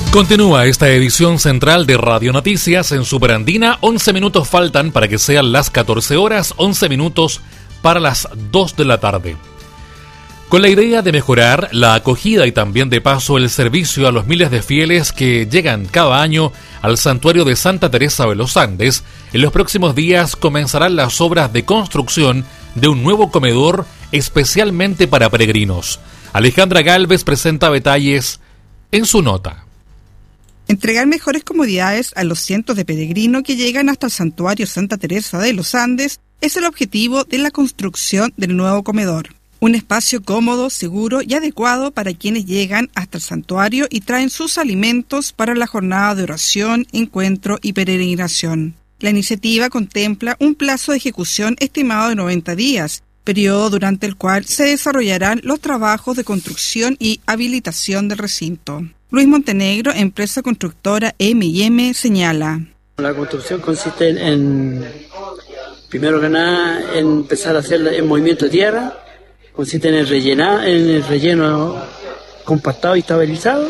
Continúa esta edición central de Radio Noticias en Superandina. 11 minutos faltan para que sean las 14 horas, 11 minutos para las 2 de la tarde. Con la idea de mejorar la acogida y también de paso el servicio a los miles de fieles que llegan cada año al santuario de Santa Teresa de los Andes, en los próximos días comenzarán las obras de construcción de un nuevo comedor especialmente para peregrinos. Alejandra Gálvez presenta detalles en su nota. Entregar mejores comodidades a los cientos de peregrinos que llegan hasta el santuario Santa Teresa de los Andes es el objetivo de la construcción del nuevo comedor. Un espacio cómodo, seguro y adecuado para quienes llegan hasta el santuario y traen sus alimentos para la jornada de oración, encuentro y peregrinación. La iniciativa contempla un plazo de ejecución estimado de 90 días, periodo durante el cual se desarrollarán los trabajos de construcción y habilitación del recinto. Luis Montenegro, empresa constructora M&M, señala. La construcción consiste en primero que nada, en empezar a hacer el movimiento de tierra, consiste en el relleno compactado y estabilizado.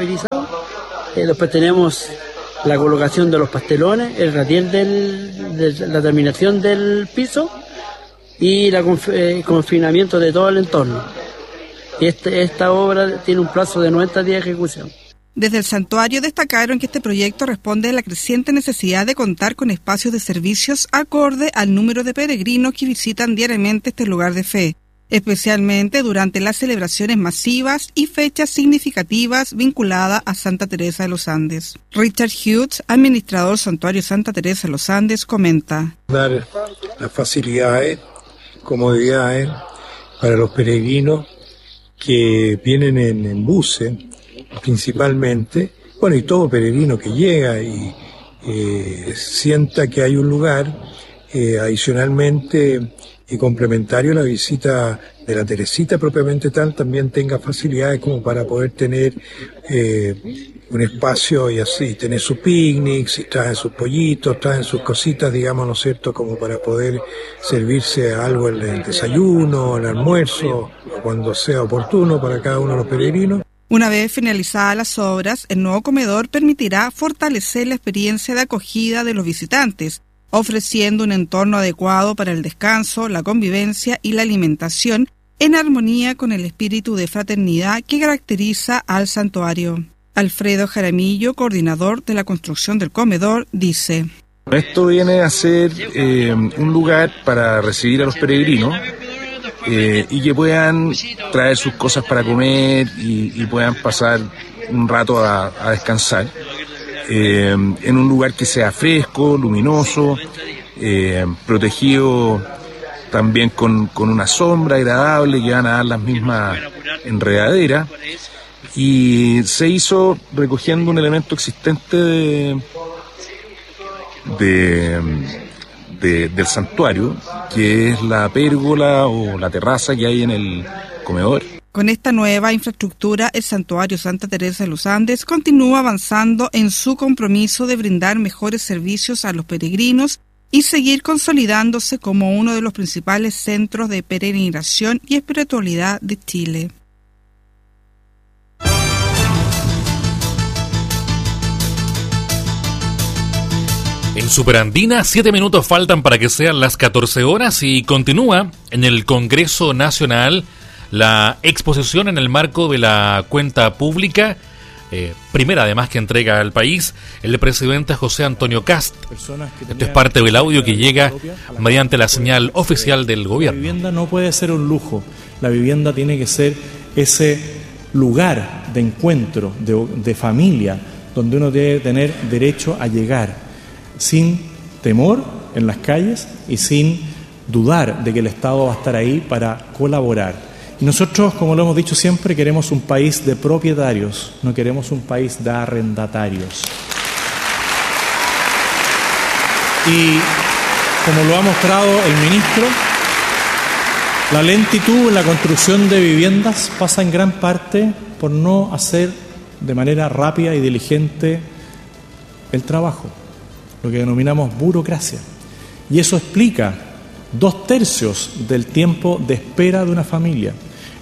Después tenemos la colocación de los pastelones, el radiel de la terminación del piso y el confinamiento de todo el entorno. Esta obra tiene un plazo de 90 días de ejecución. Desde el santuario destacaron que este proyecto responde a la creciente necesidad de contar con espacios de servicios acorde al número de peregrinos que visitan diariamente este lugar de fe, especialmente durante las celebraciones masivas y fechas significativas vinculadas a Santa Teresa de los Andes. Richard Hughes, administrador del Santuario Santa Teresa de los Andes, comenta. Dar las facilidades, comodidades para los peregrinos que vienen en buses, principalmente, y todo peregrino que llega y sienta que hay un lugar, adicionalmente y complementario a la visita de la Teresita propiamente tal, también tenga facilidades como para poder tener un espacio y así, tener su picnic, si traen sus pollitos, traen sus cositas, digamos, ¿no es cierto?, como para poder servirse algo en el desayuno, el almuerzo, o cuando sea oportuno para cada uno de los peregrinos. Una vez finalizadas las obras, el nuevo comedor permitirá fortalecer la experiencia de acogida de los visitantes, ofreciendo un entorno adecuado para el descanso, la convivencia y la alimentación, en armonía con el espíritu de fraternidad que caracteriza al santuario. Alfredo Jaramillo, coordinador de la construcción del comedor, dice: Esto viene a ser un lugar para recibir a los peregrinos y que puedan traer sus cosas para comer y puedan pasar un rato a descansar en un lugar que sea fresco, luminoso, protegido también con una sombra agradable que van a dar las mismas enredaderas. Y se hizo recogiendo un elemento existente del santuario, que es la pérgola o la terraza que hay en el comedor. Con esta nueva infraestructura, el santuario Santa Teresa de los Andes continúa avanzando en su compromiso de brindar mejores servicios a los peregrinos y seguir consolidándose como uno de los principales centros de peregrinación y espiritualidad de Chile. En Superandina, 7 minutos faltan para que sean las 14 horas y continúa en el Congreso Nacional la exposición en el marco de la cuenta pública, primera además que entrega al país el presidente José Antonio Kast. Esto es parte del audio que llega mediante la señal oficial del gobierno. La vivienda no puede ser un lujo, la vivienda tiene que ser ese lugar de encuentro, de familia, donde uno debe tener derecho a llegar sin temor en las calles y sin dudar de que el Estado va a estar ahí para colaborar. Y nosotros, como lo hemos dicho siempre, queremos un país de propietarios, no queremos un país de arrendatarios. Y como lo ha mostrado el ministro, la lentitud en la construcción de viviendas pasa en gran parte por no hacer de manera rápida y diligente el trabajo, lo que denominamos burocracia. Y eso explica 2/3 del tiempo de espera de una familia.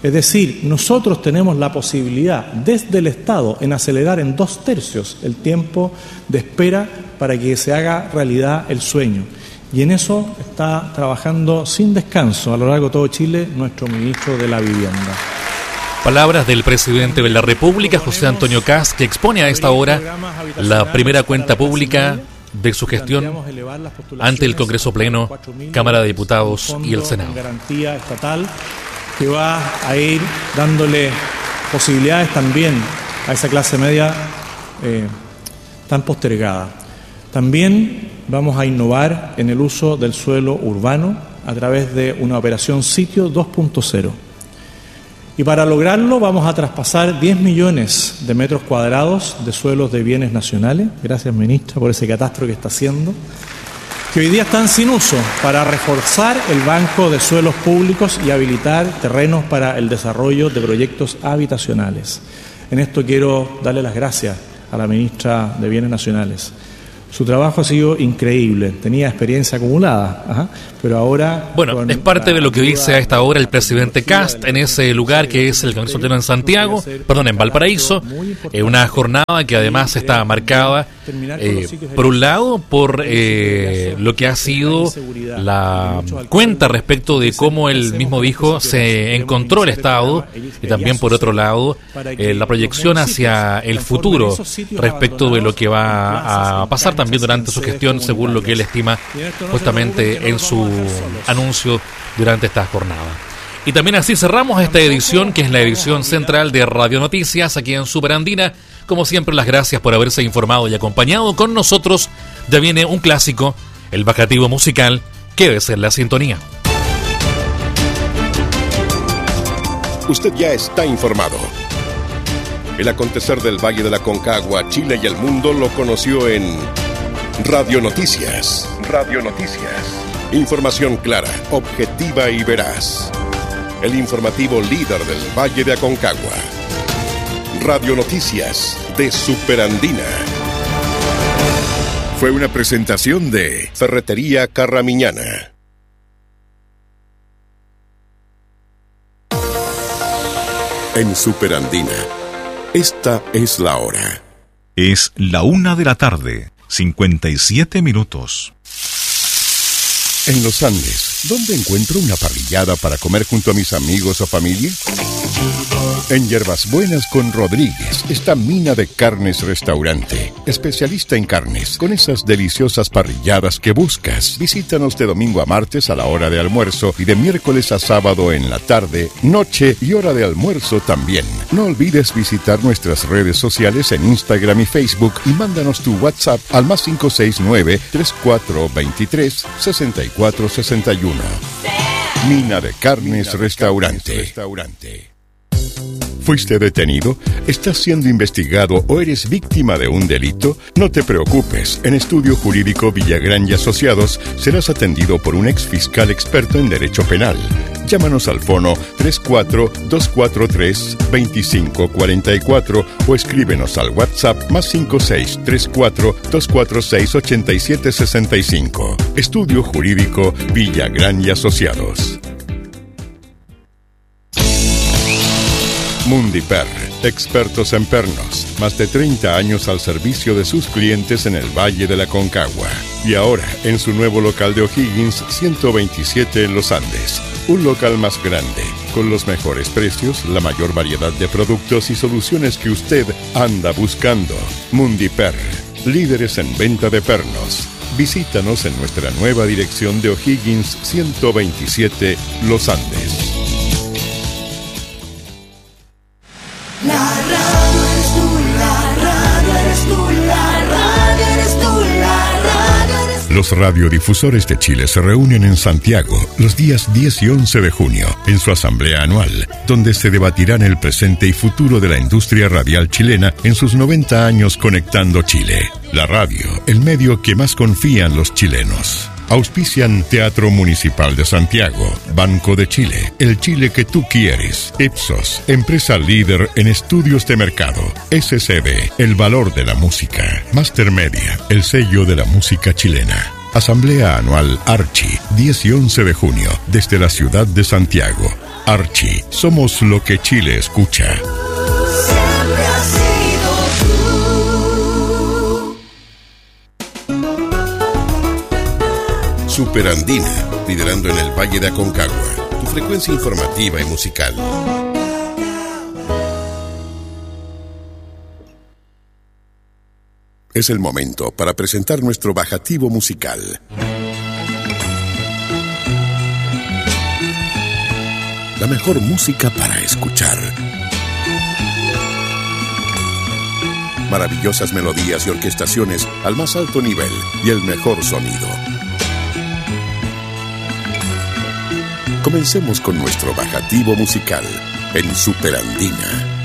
Es decir, nosotros tenemos la posibilidad desde el Estado en acelerar en 2/3 el tiempo de espera para que se haga realidad el sueño. Y en eso está trabajando sin descanso a lo largo de todo Chile nuestro ministro de la Vivienda. Palabras del presidente de la República, José Antonio Kast, que expone a esta hora la primera cuenta pública de su gestión ante el Congreso Pleno, Cámara de Diputados y el Senado. Garantía estatal que va a ir dándole posibilidades también a esa clase media tan postergada. También vamos a innovar en el uso del suelo urbano a través de una operación Sitio 2.0. Y para lograrlo vamos a traspasar 10 millones de metros cuadrados de suelos de bienes nacionales, gracias ministra por ese catastro que está haciendo, que hoy día están sin uso, para reforzar el banco de suelos públicos y habilitar terrenos para el desarrollo de proyectos habitacionales. En esto quiero darle las gracias a la ministra de Bienes Nacionales. Su trabajo ha sido increíble, tenía experiencia acumulada, pero ahora... Bueno, es parte de lo que dice a esta hora el presidente Kast en ese lugar que es el Congreso Pleno en Santiago, en Valparaíso, una jornada que además está marcada, por un lado, por lo que ha sido la cuenta respecto de cómo él mismo dijo se encontró el Estado, y también por otro lado, la proyección hacia el futuro respecto de lo que va a pasar también durante su gestión, según lo que él estima justamente en su anuncio durante esta jornada. Y también así cerramos esta edición, que es la edición central de Radio Noticias aquí en Superandina. Como siempre, las gracias por haberse informado y acompañado con nosotros. Ya viene un clásico, el bajativo musical, quédese en la sintonía. Usted ya está informado. El acontecer del Valle de la Aconcagua, Chile y el mundo lo conoció en Radio Noticias. Radio Noticias. Información clara, objetiva y veraz. El informativo líder del Valle de Aconcagua. Radio Noticias de Superandina. Fue una presentación de Ferretería Carramiñana. En Superandina, esta es la hora. Es la 1:00 57 minutos. En los Andes, ¿dónde encuentro una parrillada para comer junto a mis amigos o familia? En Hierbas Buenas con Rodríguez está Mina de Carnes Restaurante, especialista en carnes, con esas deliciosas parrilladas que buscas. Visítanos de domingo a martes a la hora de almuerzo y de miércoles a sábado en la tarde, noche y hora de almuerzo también. No olvides visitar nuestras redes sociales en Instagram y Facebook y mándanos tu WhatsApp al +569 3423 6461. Mina de Carnes Restaurante. ¿Fuiste detenido? ¿Estás siendo investigado o eres víctima de un delito? No te preocupes. En Estudio Jurídico Villagrán y Asociados serás atendido por un exfiscal experto en Derecho Penal. Llámanos al fono 34-243-2544 o escríbenos al WhatsApp +56 34 246 8765. Estudio Jurídico Villagrán y Asociados. Mundiper, expertos en pernos, más de 30 años al servicio de sus clientes en el Valle de la Aconcagua. Y ahora, en su nuevo local de O'Higgins, 127 en Los Andes. Un local más grande, con los mejores precios, la mayor variedad de productos y soluciones que usted anda buscando. Mundiper, líderes en venta de pernos. Visítanos en nuestra nueva dirección de O'Higgins, 127, Los Andes. La radio eres tú, la radio eres tú, la radio eres tú, la radio eres tú. Los radiodifusores de Chile se reúnen en Santiago los días 10 y 11 de junio en su asamblea anual, donde se debatirán el presente y futuro de la industria radial chilena en sus 90 años conectando Chile. La radio, el medio que más confían los chilenos. Auspician Teatro Municipal de Santiago, Banco de Chile, el Chile que tú quieres, Ipsos, empresa líder en estudios de mercado, SCB, el valor de la música, Master Media, el sello de la música chilena. Asamblea Anual Archi, 10 y 11 de junio, desde la ciudad de Santiago. Archie, somos lo que Chile escucha. Siempre has sido tú. Superandina, liderando en el Valle de Aconcagua, tu frecuencia informativa y musical. Es el momento para presentar nuestro bajativo musical. La mejor música para escuchar. Maravillosas melodías y orquestaciones al más alto nivel y el mejor sonido. Comencemos con nuestro bajativo musical en Superandina.